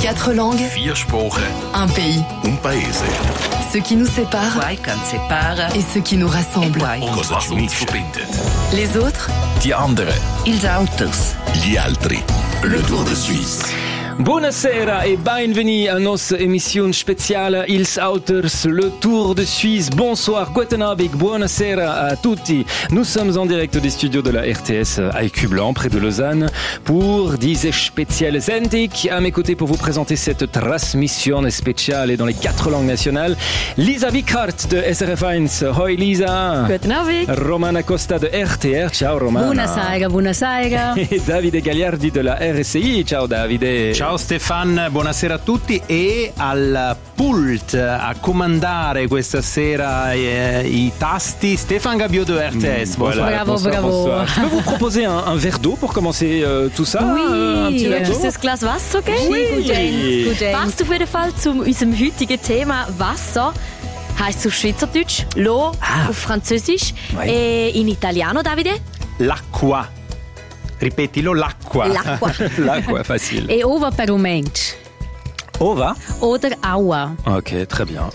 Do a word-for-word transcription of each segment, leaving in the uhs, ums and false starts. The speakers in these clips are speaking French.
Quatre langues. Vier Sprachen. Un pays. Un paese. Ce qui nous sépare. Guai can separa. Et ce qui nous rassemble. Und was uns verbindet. Les autres. Die anderen. Ils autos. Gli altri. Le Tour de Suisse. Buonasera e benvenuti a nostra emissione speciale Ils Auters, le Tour de Suisse. Bonsoir, guten Abend, buonasera à tutti. Nous sommes en direct des studios de la R T S à Écublanc, près de Lausanne, pour diese spezielle Sendung. À mes côtés pour vous présenter cette transmission spéciale dans les quatre langues nationales, Lisa Wickhardt de S R F eins. Hoi Lisa. Guten Abend. Romana Costa de R T R. Ciao Romana. Buonasera, buonasera. E Davide Gagliardi de la R S I. Ciao Davide. Ciao Stefan, buonasera a tutti e al pult a comandare questa sera eh, i tasti Stefan Gabiot de R T S. Mmh, voilà, bravo, bonsoir, bravo. Bonsoir. Je peux vous proposer un, un verre d'eau pour commencer euh, tout ça? Oui, euh, un petit verre d'eau? ist das Glas Wasser, okay? Oui. Gut, Jane. Gut, Jane. Passt auf jeden Fall zu unserem heutigen Thema Wasser. Heißt es auf Schweizerdeutsch, L'eau, Ah. auf Französisch, Oui. e in Italiano, Davide? L'acqua. Ripetilo, l'acqua. L'acqua. L'acqua, facile. E ova per un mensch. Ova? Oder aua. Ok, très bien.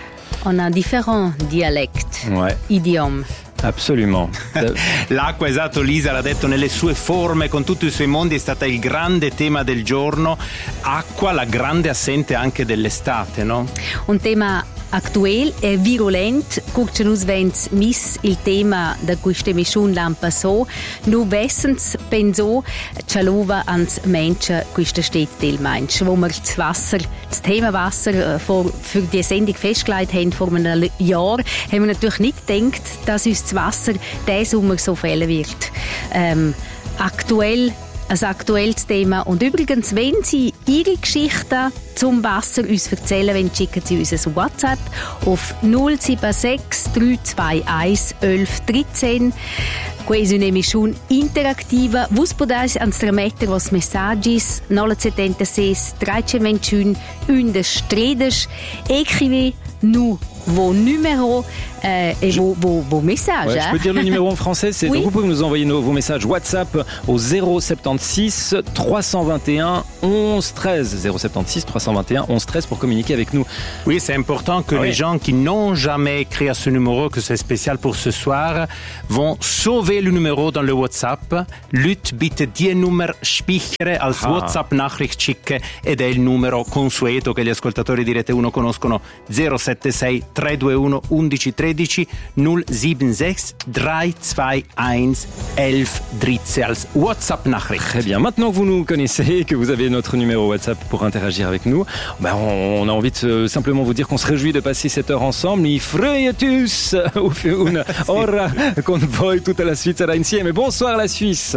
On a différents dialectes, Ouais, idiomes. absolument. Euh, L'acqua, esatto, Lisa l'ha detto nelle sue forme, con tutti i suoi mondi, è stata il grande tema del giorno. Acqua, la grande assente anche dell'estate, no? Un tema aktuell e virulent, guckt uns wenn's miss il tema da questa mission lampa so, nu wessens penso chalova ans Menschen questa steht del Mensch, wo wir das Wasser, das Thema Wasser vor, für die Sendung festgelegt haben vor einem Jahr, haben wir natürlich nicht gedacht, dass uns das Wasser diesen Sommer so fehlen wird. Ähm, aktuell ein aktuelles Thema. Und übrigens, wenn Sie Ihre Geschichten zum Wasser uns erzählen wollen, schicken Sie uns ein WhatsApp auf null sieben sechs drei zwei eins eins eins dreizehn. Questa è un'emissione interattiva. Vos podete trasmettere vostri messaggi nolla settantasei trecentoventuno undici tredici. Écrivez nous vos numéros euh, et Je- vos, vos, vos messages. ouais, je hein. peux dire le numéro en français, c'est Oui. donc vous pouvez nous envoyer nos, vos messages WhatsApp au zéro soixante-seize trois cent vingt et un onze treize. zéro soixante-seize trois cent vingt et un onze treize pour communiquer avec nous. Oui, c'est important que Oui. les gens qui n'ont jamais écrit à ce numéro, que c'est spécial pour ce soir, vont sauver le numéro dans le WhatsApp. Lut bitte die Nummer spichere als Ah. WhatsApp-Nachricht schicke ed è il numero consueto che gli ascoltatori di Rete uno conoscono: zero sette sei tre due uno undici tredici null sieben sechs drei zwei eins elf dreizehn als WhatsApp-Nachricht. Très bien. Maintenant que vous nous connaissez, que vous avez notre numéro WhatsApp pour interagir avec nous, ben on, on a envie de euh, simplement vous dire qu'on se réjouit de passer cette heure ensemble. Mi freietus auf una ora con voi tutta la Svizzera insieme. Bonsoir la Suisse.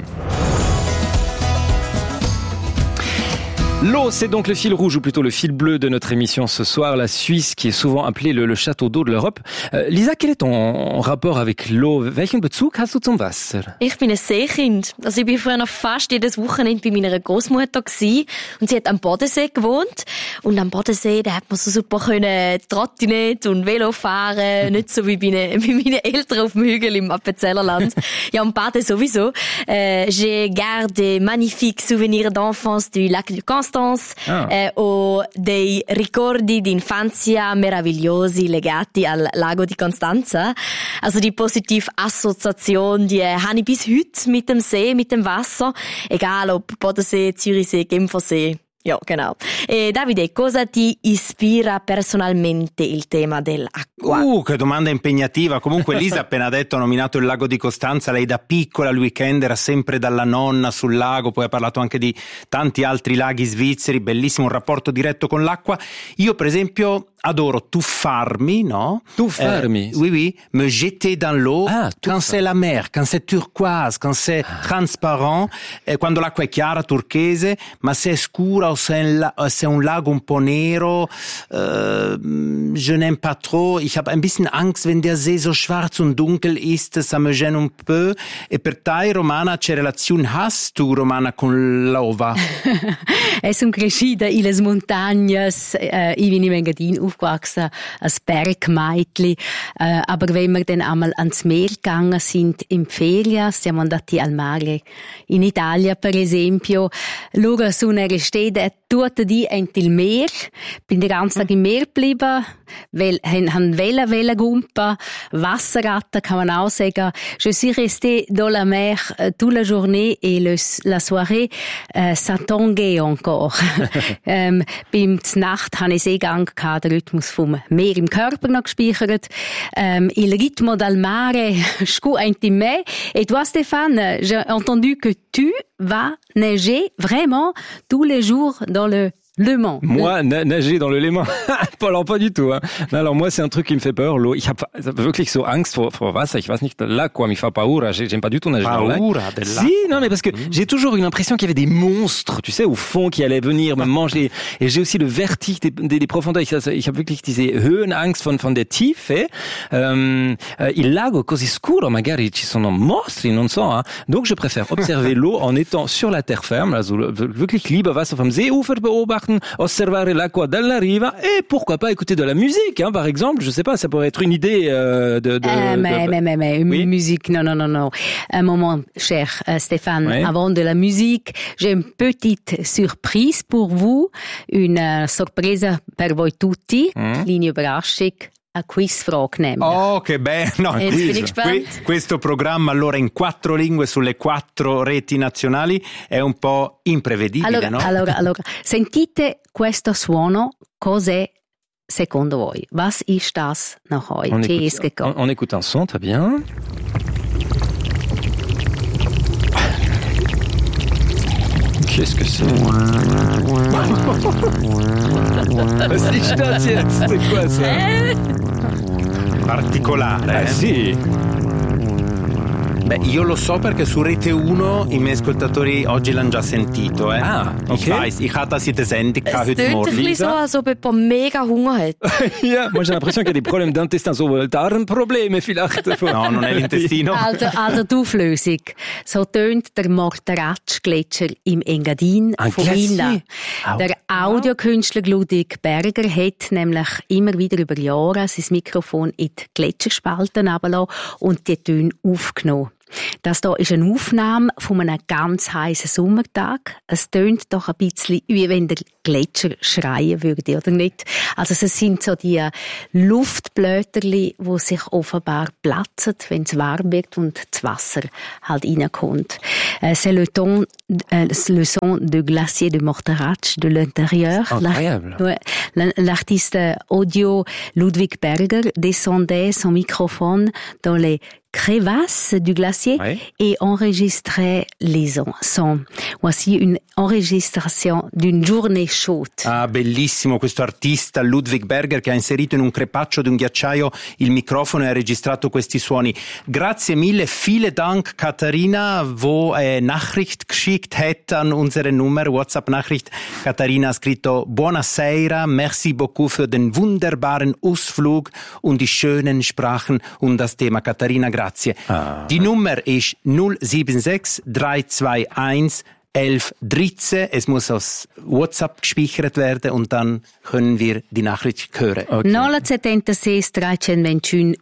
L'eau, c'est donc le fil rouge, ou plutôt le fil bleu de notre émission ce soir, la Suisse, qui est souvent appelée le, le château d'eau de l'Europe. Euh, Lisa, quel est ton rapport avec l'eau? Welchen Bezug hast du zum Wasser? Ich bin ein Seekind. Also ich bin früher noch fast jedes Wochenende bei meiner Großmutter gsi und sie hat am Bodensee gewohnt. Und am Bodensee, da hat man so super können Trottinett und Velo fahren, nicht so wie bei, ne, bei meinen Eltern auf dem Hügel im Appenzellerland. Ja, und baden sowieso. Euh, j'ai gardé magnifiques souvenirs d'enfance du lac du Constance. Ah. Eh, o dei ricordi di infanzia meravigliosi legati al lago di Constanza. Also die positive Assoziation, die äh, habe ich bis heute mit dem See, mit dem Wasser. Egal ob Bodensee, Zürichsee, Genfersee. Ja, genau. E Davide, cosa ti ispira personalmente il tema dell'acqua? Uh, che domanda impegnativa. Comunque Lisa ha appena detto, ha nominato il lago di Costanza. Lei da piccola, il weekend, era sempre dalla nonna sul lago, poi ha parlato anche di tanti altri laghi svizzeri, bellissimo, un rapporto diretto con l'acqua. Io per esempio adoro tuffarmi, no? Tuffarmi? Eh, oui, oui, me jeter dans l'eau Ah, quand tuffa. c'est la mer, quand c'est turquoise, quand c'est transparent, eh, quando l'acqua è chiara, turchese, ma se è scura o se è un, la- se è un lago un po' nero, äh, je n'aime pas trop. Ich habe ein bisschen Angst, wenn der See so schwarz und dunkel ist, ça me gêne un peu. E per te, Romana, che relazione hast du, Romana, con l'ova? Es sind crescida in les montagnes. Äh, ich bin in Engadin aufgewachsen, als Bergmeitli. Äh, aber wenn wir dann einmal ans Meer gegangen sind, in Ferias, siamo andati al mare in Italia, per esempio, loro su una stede äh, tut die in il Meer. Bin den ganzen Tag im Meer geblieben, weil han Wellen, Wellen gumpen, Wasserratten kann man auch sagen. Je suis restée dans la mer euh, toute la journée et le, la soirée, euh, ça tanguait encore. ähm, beim Nacht habe ich Seegang gehabt, den Rhythmus vom Meer im Körper noch gespeichert. Ähm, il ritmo dal mare, scu intime. Et toi, Stéphane, j'ai entendu que tu vas neiger vraiment tous les jours dans le Le Mans. Moi, na- nager dans le Léman? Alors, pas du tout, hein. Alors, moi, c'est un truc qui me fait peur, l'eau. Ich habe wirklich so Angst vor, vor Wasser. Ich weiß nicht, là, quoi, mi fa paura. J'aime pas du tout nager dans le Paura del lac. Si, non, mais parce que j'ai toujours eu l'impression qu'il y avait des monstres, tu sais, au fond, qui allaient venir me manger. Et j'ai aussi le vertige des, des, des profondeurs. Ich, also, ich habe wirklich diese Höhenangst von, von der Tiefe. Ähm, äh, il lago così scuro, magari ci sono mostri, non so, hein. Donc, je préfère observer l'eau en étant sur la terre ferme, also wirklich lieber Wasser vom Seeufer beobachten, osservare l'acqua dalla riva et pourquoi pas écouter de la musique, hein, par exemple. Je sais pas, ça pourrait être une idée euh, de... de, Euh, mais, de... mais, mais, mais, Oui. musique, non, non, non, non. Un moment, cher euh, Stéphane, Oui. avant de la musique, j'ai une petite surprise pour vous, une uh, sorpresa per voi tutti, kleine Überraschung, eine Quizfrage nehmen. Oh, che bello! No, Jetzt bin ich qui- gespannt. questo programma allora in quattro lingue sulle quattro reti nazionali è un po' imprevedibile, Allora, no? allora, allora, sentite questo suono, cos'è secondo voi? Was ist das nach euch? On Ci è écoute, gekommen? on, on écoute un son, très bien. Qu'est-ce que c'est? Was ist das jetzt? C'est quoi ça? Particolare. Eh eh? sì. Beh, io lo so perché su Rete uno i miei ascoltatori oggi l'hanno già sentito. Eh? Ah, Ich okay. weiß, ich hatte das in der Sendung Es heute tönt ein Morgen. bisschen so, als ob jemand mega Hunger hat. Ja, moi j'ai l'impression qu'il y a des problèmes d'intestin, so Darmprobleme vielleicht. No, non è l'intestino. Also, also die Auflösung. So tönt der Morteratsch-Gletscher im Engadin Ein von Glacier? Vinda. Ah, Der Audiokünstler Ludwig Berger hat nämlich immer wieder über Jahre sein Mikrofon in die Gletscherspalten runtergelassen und die Töne aufgenommen. Das hier ist eine Aufnahme von einem ganz heißen Sommertag. Es tönt doch ein bisschen, wie wenn der Gletscher schreien würde, oder nicht? Also es sind so die Luftblätterli, die sich offenbar platzen, wenn es warm wird und das Wasser halt reinkommt. Euh, C'est le, ton, euh, le son de glacier de Morteratsch de l'intérieur. Incroyable. Ouais. L'artiste audio Ludwig Berger descendait son microphone dans les crevasses du glacier Ouais. et enregistrait les sons. Voici une enregistration d'une journée chaude. Ah, bellissimo questo artista Ludwig Berger che ha inserito in un crepaccio di un ghiacciaio il microfono e ha registrato questi suoni. Grazie mille, vielen Dank Katharina, wo eine Nachricht geschickt hat an unsere Nummer, WhatsApp-Nachricht. Katharina ha scritto Buonasera, merci beaucoup für den wunderbaren Ausflug und die schönen Sprachen um das Thema. Katharina, grazie. Ah. Die Nummer ist null sieben sechs drei zwei eins elf dreizehn. Es muss aus WhatsApp gespeichert werden und dann können wir die Nachricht hören. Okay. nolla settantasei trecentosventuno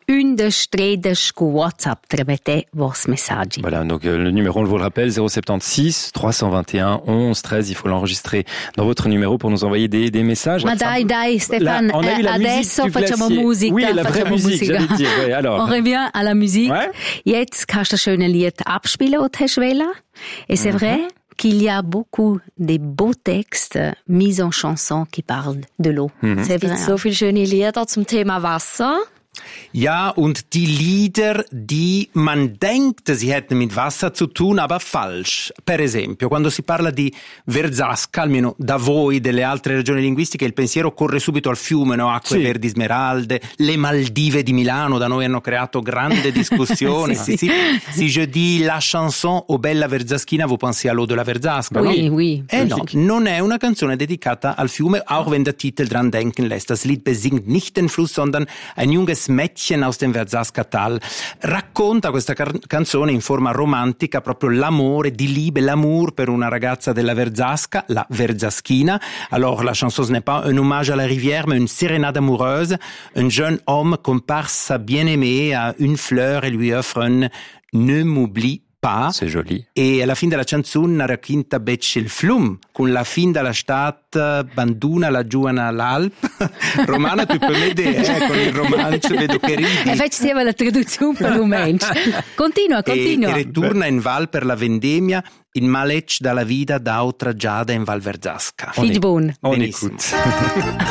undici cu WhatsApp tramite vos messaggi. Voilà, donc euh, le numéro, on vous le rappelle, zéro soixante-seize trois cent vingt et un onze treize. Il faut l'enregistrer dans votre numéro pour nous envoyer des, des messages. Ma dai, dai, Stéphane, Là, on a eu la eh, musique adesso du facciamo glacier. musica. Oui, la vraie facciamo musique, musica. j'allais dire. Ouais, alors. On revient à la musique. Ouais. Jetzt kannst du das schöne Lied abspielen, das du hast wollen. Et c'est vrai qu'il y a beaucoup de beaux textes mis en chanson qui parlent de l'eau. C'est Es gibt vrai. so viele schöne Lieder zum Thema Wasser. Ja, und die Lieder, die man denkt, sie hätten mit Wasser zu tun, aber falsch. Per esempio, quando si parla di Verzasca, almeno da voi delle altre regioni linguistiche, il pensiero corre subito al fiume, no? Acque Sì. verdi smeralde, le Maldive di Milano, da noi hanno creato grande discussione. Sì, si, si je dis la chanson O Bella Verzaschina, vous pensez à l'eau de la Verzasca, no? Oui, oui. Eh no, non è una canzone dedicata al fiume, auch wenn der Titel dran denken lässt. Das Lied besingt nicht den Fluss, sondern ein junges Mädchen aus dem Verzasca-Tal. Racconta questa car- canzone in forma romantica proprio l'amore di Liebe, l'amour per una ragazza della Verzasca, la Verzaschina. Alors la chanson ce n'est pas un hommage à la rivière, mais une sérénade amoureuse. Un jeune homme compare sa bien-aimée à une fleur et lui offre un « Ne m'oublie pa. C'est joli. E alla fine della canzone racconta becce il flum, con la fine della stat banduna la giovane all'Alp. Romana, tu puoi vedere, eh, con il romanzo, vedo che ridi. E faccio sia la traduzione per romanzo. Continua, continua. E, e ritorna in Val per la vendemmia, in malec dalla vita d'altra giada in Val Verzasca. Fig buon. On Benissimo. écoute.